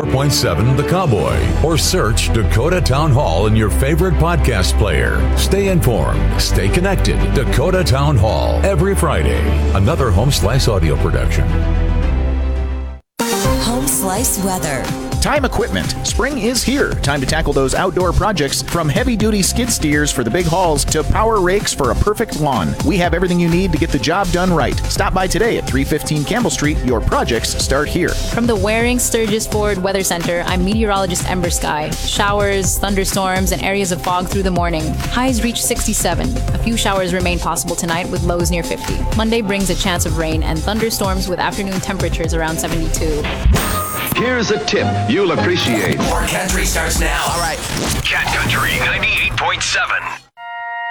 94.7 The Cowboy, or search Dakota Town Hall in your favorite podcast player. Stay informed, stay connected. Dakota Town Hall, every Friday. Another Home Slice audio production. Home Slice weather. Time equipment. Spring is here. Time to tackle those outdoor projects, from heavy-duty skid steers for the big hauls to power rakes for a perfect lawn. We have everything you need to get the job done right. Stop by today at 315 Campbell Street. Your projects start here. From the Waring Sturgis Ford Weather Center, I'm meteorologist Ember Sky. Showers, thunderstorms, and areas of fog through the morning. Highs reach 67. A few showers remain possible tonight with lows near 50. Monday brings a chance of rain and thunderstorms with afternoon temperatures around 72. Here's a tip you'll appreciate. More country starts now. All right. Cat Country 98.7.